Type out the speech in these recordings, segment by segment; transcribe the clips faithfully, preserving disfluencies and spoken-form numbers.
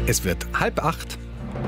Es wird halb acht.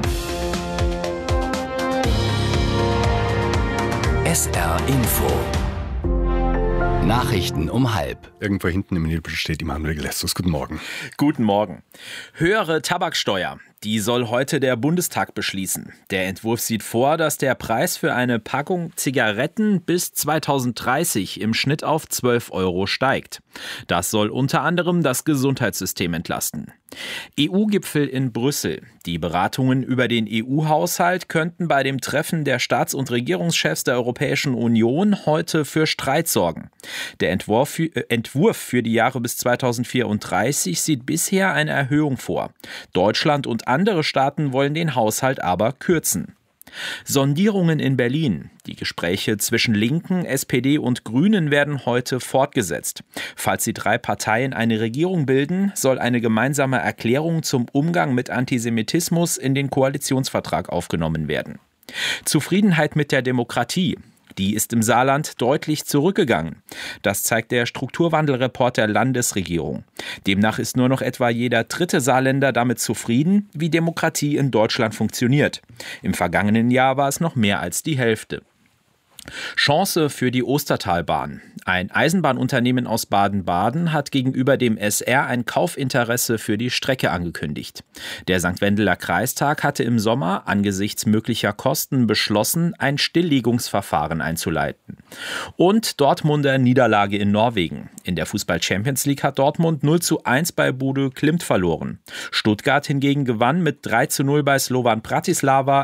S R Info. Nachrichten um halb. Irgendwo hinten im Nebel steht Immanuel Gelestus. Guten Morgen. Guten Morgen. Höhere Tabaksteuer. Die soll heute der Bundestag beschließen. Der Entwurf sieht vor, dass der Preis für eine Packung Zigaretten bis zweitausenddreißig im Schnitt auf zwölf Euro steigt. Das soll unter anderem das Gesundheitssystem entlasten. E U-Gipfel in Brüssel. Die Beratungen über den E U-Haushalt könnten bei dem Treffen der Staats- und Regierungschefs der Europäischen Union heute für Streit sorgen. Der Entwurf für, äh, Entwurf für die Jahre bis zweitausendvierunddreißig sieht bisher eine Erhöhung vor. Deutschland und andere Staaten wollen den Haushalt aber kürzen. Sondierungen in Berlin. Die Gespräche zwischen Linken, S P D und Grünen werden heute fortgesetzt. Falls die drei Parteien eine Regierung bilden, soll eine gemeinsame Erklärung zum Umgang mit Antisemitismus in den Koalitionsvertrag aufgenommen werden. Zufriedenheit mit der Demokratie. Die ist im Saarland deutlich zurückgegangen. Das zeigt der Strukturwandelreport der Landesregierung. Demnach ist nur noch etwa jeder dritte Saarländer damit zufrieden, wie Demokratie in Deutschland funktioniert. Im vergangenen Jahr war es noch mehr als die Hälfte. Chance für die Ostertalbahn. Ein Eisenbahnunternehmen aus Baden-Baden hat gegenüber dem S R ein Kaufinteresse für die Strecke angekündigt. Der Sankt Wendeler Kreistag hatte im Sommer angesichts möglicher Kosten beschlossen, ein Stilllegungsverfahren einzuleiten. Und Dortmunder Niederlage in Norwegen. In der Fußball-Champions League hat Dortmund null zu eins bei Bodø Glimt verloren. Stuttgart hingegen gewann mit drei zu null bei Slovan Bratislava